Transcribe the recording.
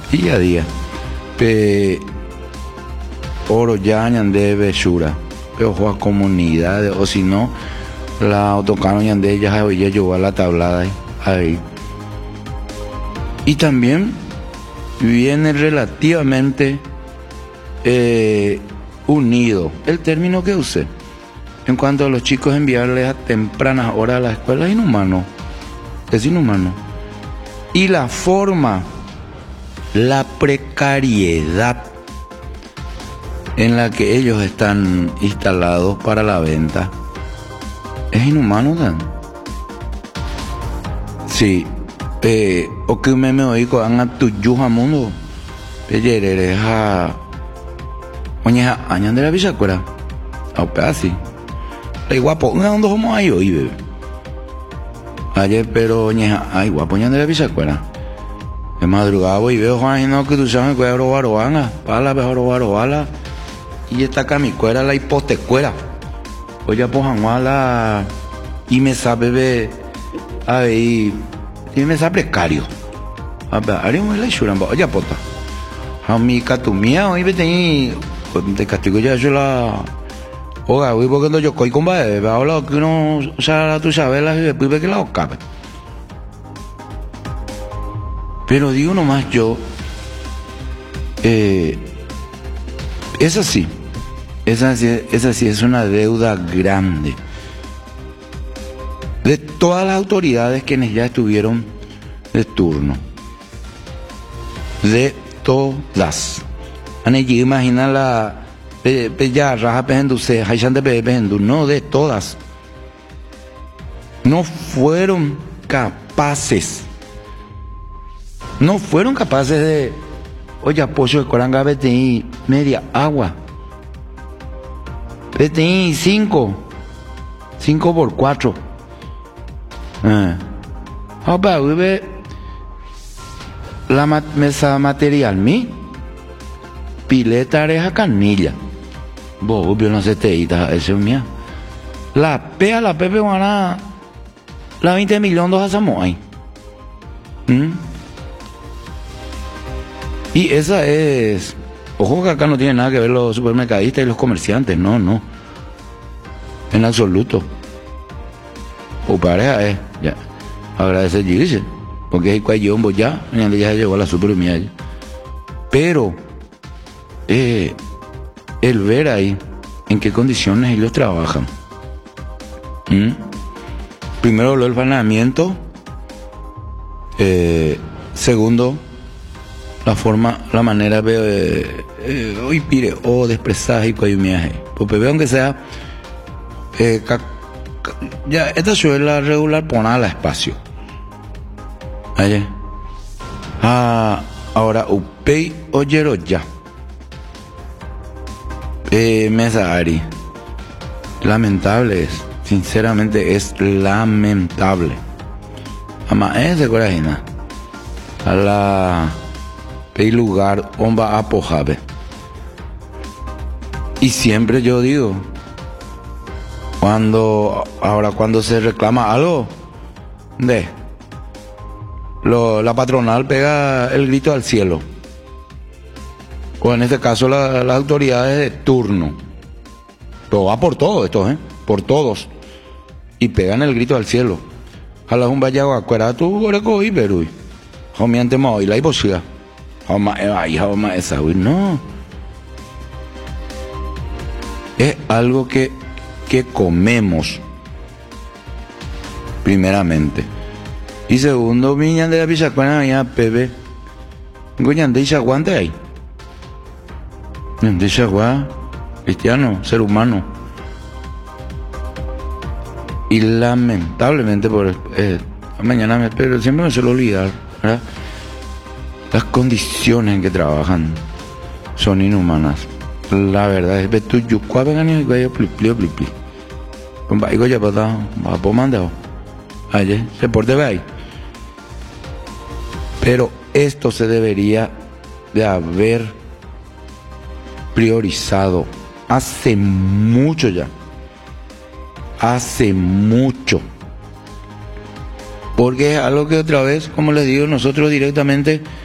día a día. Oro ya ñande bechura, pero juega comunidades, o si no, la autocano ñande ya llevó a la tablada ahí. Y también viene relativamente unido el término que usé en cuanto a los chicos enviarles a tempranas horas a la escuela. Es inhumano, y la forma, la precariedad en la que ellos están instalados para la venta es inhumano, ¿no? Sí. O que me oigo han a tu yuja mundo peyere ha oña añan de la bisacuera a así le guapo una onda como ahí hoy bebé ayer pero oña ay guapo añan de la bisacuera de madrugada y veo Juan no que tú sabes que robar para la mejor robar y esta camicuera la hipotecuera oye pues Juan y me sabe bebé ahí y me sabe precario. A ver, haremos la churamba. Oye, pota. A mi catumía, hoy me tenía. Te castigo ya yo la. Oiga, voy porque no yo coy con bebé. Ahora que uno, o sea, tú sabes, la después ve que la ocabe. Pero digo nomás yo. Esa sí es una deuda grande. De todas las autoridades quienes ya estuvieron de turno. De todas. Imagina la ya raja pejenduce, haishan de pejendu, no, de todas. No fueron capaces de oye, apoyo de Coranga BTI media agua. BTI 5 por 4. Vive la mesa material pileta areja canilla obvio no se te ita eso es mía la pepe guana la 20 millones de Samoa y esa es ojo que acá no tiene nada que ver los supermercadistas y los comerciantes no en absoluto. O pareja ya agradece Giriche porque hay cuayombo ya llegó a la supermía pero el ver ahí en qué condiciones ellos trabajan. Primero el falnamiento, segundo la manera hoy pire o de expresar y coyumiaje porque veo aunque sea ya esta suela regular poner espacio. Ayer. Ahora upei oyero ya. Mesa Ari. Lamentable es. Sinceramente es lamentable. Ama ese corajina. A la pei lugar omba apojabe. Y siempre yo digo cuando se reclama algo la patronal pega el grito al cielo o en este caso las autoridades de turno pero va por todo esto por todos y pegan el grito al cielo a la un vaya acuera tú oreco y perú homiante mo y la hiposia homa esa no es algo que comemos primeramente y segundo miñan de la pichacuana ya pepe goñan de aguante ahí de chagua cristiano ser humano y lamentablemente por mañana me espero siempre me suelo olvidar ¿verdad? Las condiciones en que trabajan son inhumanas la verdad es que tú yucua vengan y plipli Digo ya para mandado ayer se porte ahí pero esto se debería de haber priorizado hace mucho ya porque es algo que otra vez como les digo nosotros directamente